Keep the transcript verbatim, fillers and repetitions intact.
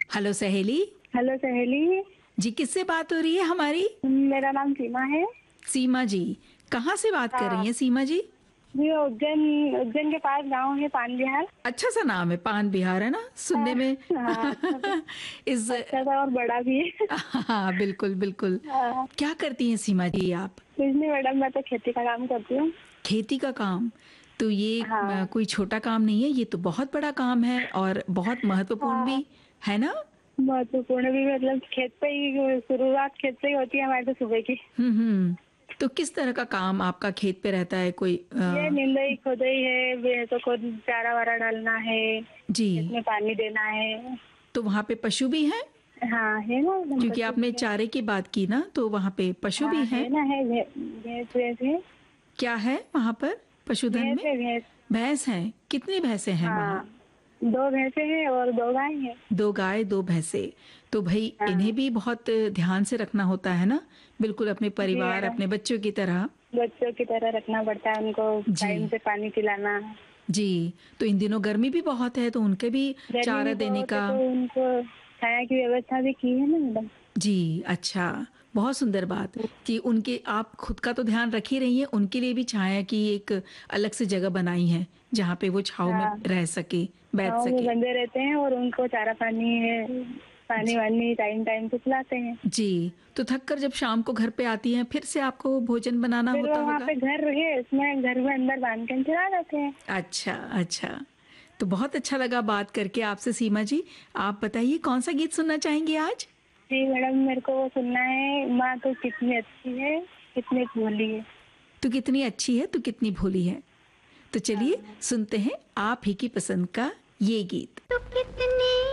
Hello सहेली। Hello सहेली। जी, किससे बात हो रही है हमारी? मेरा नाम सीमा है। सीमा जी, कहाँ से बात कर हाँ रही हैं सीमा जी? जी, उज्जैन उज्जैन के पास गांव है पान बिहार। अच्छा सा नाम है, पान बिहार, है ना? सुनने हाँ में हाँ, अच्छा सा इस अच्छा सा और बड़ा भी है। हाँ, बिल्कुल, बिल्कुल। हाँ, क्या करती हैं सीमा जी आप? कुछ नहीं मैडम, मैं तो खेती का काम करती हूँ। खेती का काम? तो ये अ, हाँ कोई छोटा काम नहीं है, ये तो बहुत बड़ा काम है और बहुत महत्वपूर्ण हाँ, भी, है ना? महत्वपूर्ण भी, मतलब खेत पे ही शुरुआत खेत से ही होती है हमारी तो सुबह की। हुँ, हुँ। तो किस तरह का काम आपका खेत पे रहता है? कोई ये अ, निंदाई खोदाई है, भैंसों को चारा वारा डालना है, खेत जी, में पानी देना है। तो वहाँ पे पशु भी हैं? हाँ है ना एकदम, क्योंकि पशु आपने भी है। चारे की बात की ना, तो वहाँ पे पशु भी हाँ हैं? है ना, है भै- भैंस भैंस है। क्या है वहाँ पर पशुधन भैंस में? है भैंस। भैंस हैं। कितनी भैंसें हैं हाँ, वहाँ? दो भैंसे हैं और दो गाय हैं। दो गाय, दो भैंसे। तो भई हाँ इन्हें भी बहुत ध्यान से रखना होता है ना? बिल्कुल अपने जी परिवार, मैडम, अपने बच्चों की तरह। बच्चों की तरह रखना पड़ता है उनको, टाइम जी, से पानी पिलाना। जी। तो इन दिनों गर्मी भी बहुत है, तो उनके भी गर्मी चारा भी देने बहुत है का। तो उनको छाया की व्यवस्था भी की है ना मैडम। जी, अच्छा। बहुत सुंदर बात कि उनके आप खुद का तो ध्यान रख ही रही हैं, उनके लिए भी छाया की एक अलग से जगह बनाई है, जहाँ पे वो छाँव में हाँ, रह सके, बैठ गाँव में सके। बंधे रहते हैं और उनको चारा पानी है, पानी जी, वानी टाइम टाइम से पिलाते हैं। जी। तो थक कर जब शाम को घर पे आती हैं, फिर से आपको भोजन बनाना फिर होता वहाँ होगा? पे घर है, उसमें घर में अंदर बांध के चला जाते हैं। अच्छा, अच्छा। तो बहुत अच्छा लगा बात करके आपसे सीमा जी। आप बताइए कौन-सा गीत सुनना चाहेंगी आज? जी मैडम, मेरे को वो सुनना है, माँ तो कितनी अच्छी है, कितनी भोली है। तू कितनी अच्छी है, तू कितनी भोली है। तो चलिए हाँ। सुनते हैं आप ही की पसंद का ये गीत। तू कितनी